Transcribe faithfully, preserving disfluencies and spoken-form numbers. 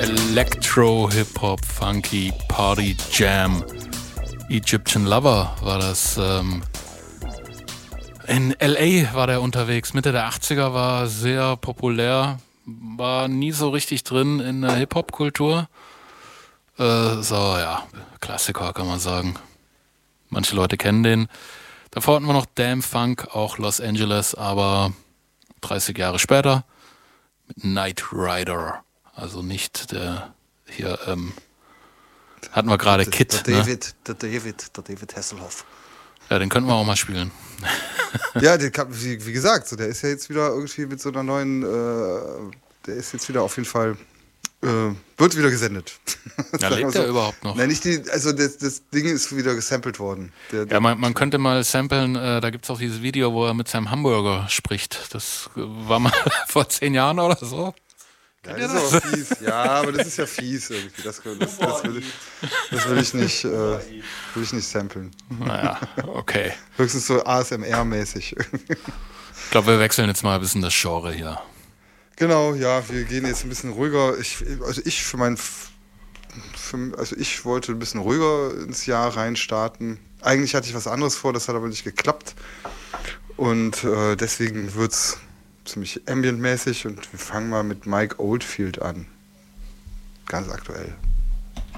Electro, Hip-Hop, Funky, Party, Jam. Egyptian Lover war das. Ähm, in L A war der unterwegs. Mitte der achtziger war sehr populär. War nie so richtig drin in der Hip-Hop-Kultur. Äh, so, ja, Klassiker kann man sagen. Manche Leute kennen den. Davor hatten wir noch Damn Funk, auch Los Angeles, aber dreißig Jahre später mit Knight Rider. Also nicht der hier, ähm, hatten wir gerade Kid. Der David, ne? der David, der David Hasselhoff. Ja, den könnten wir auch mal spielen. Ja, den kann, wie, wie gesagt, so, der ist ja jetzt wieder irgendwie mit so einer neuen, äh, der ist jetzt wieder auf jeden Fall, äh, wird wieder gesendet. Ja, lebt so. der überhaupt noch? Nein, nicht die, also das, das Ding ist wieder gesampelt worden. Der, der ja, man, man könnte mal samplen, äh, da gibt es auch dieses Video, wo er mit seinem Hamburger spricht. Das war mal vor zehn Jahren oder so. Ja, das ist aber fies. Ja, aber das ist ja fies irgendwie. Das, das, das, will, ich, das will ich nicht, äh, will ich nicht samplen. Naja, okay. Höchstens so A S M R-mäßig. Ich glaube, wir wechseln jetzt mal ein bisschen das Genre hier. Genau, ja, wir gehen jetzt ein bisschen ruhiger. Ich, also ich für mein, für, also ich wollte ein bisschen ruhiger ins Jahr reinstarten. Eigentlich hatte ich was anderes vor, das hat aber nicht geklappt. Und äh, deswegen wird's ziemlich ambient-mäßig und wir fangen mal mit Mike Oldfield an. Ganz aktuell.